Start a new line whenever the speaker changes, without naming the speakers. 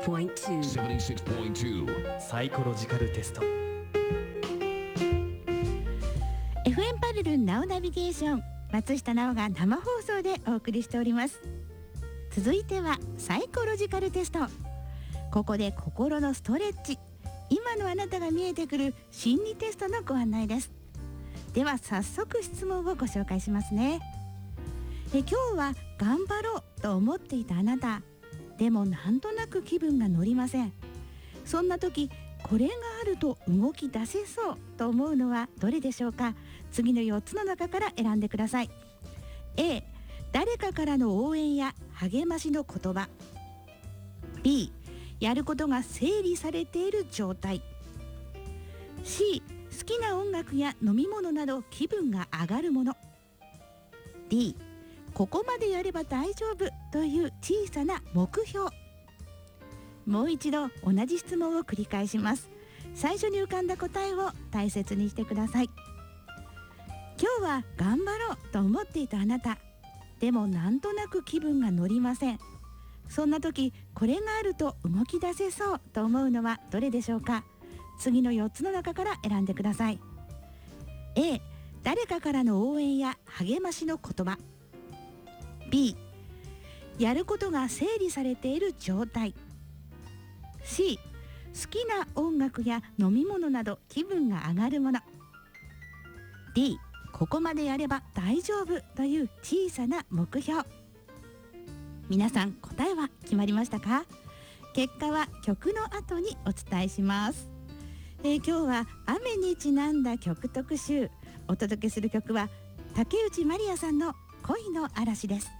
76.2
サイコロジカルテスト。
FM パルルンナウナビゲーション、松下奈緒が生放送でお送りしております。続いてはサイコロジカルテスト。ここで心のストレッチ、今のあなたが見えてくる心理テストのご案内です。では早速質問をご紹介しますね。今日は頑張ろうと思っていたあなた、でもなんとなく気分が乗りません。そんな時、これがあると動き出せそうと思うのはどれでしょうか。次の4つの中から選んでください。 A、 誰かからの応援や励ましの言葉。 B、 やることが整理されている状態。 C、 好きな音楽や飲み物など気分が上がるもの。 D、 ここまでやれば大丈夫という小さな目標。もう一度同じ質問を繰り返します。最初に浮かんだ答えを大切にしてください。今日は頑張ろうと思っていたあなた、でもなんとなく気分が乗りません。そんな時、これがあると動き出せそうと思うのはどれでしょうか。次の4つの中から選んでください。 A、 誰かからの応援や励ましの言葉。 B、 やることが整理されている状態。 C、 好きな音楽や飲み物など気分が上がるもの。 D、 ここまでやれば大丈夫という小さな目標。皆さん答えは決まりましたか？結果は曲の後にお伝えします。今日は雨にちなんだ曲特集。お届けする曲は竹内まりやさんの恋の嵐です。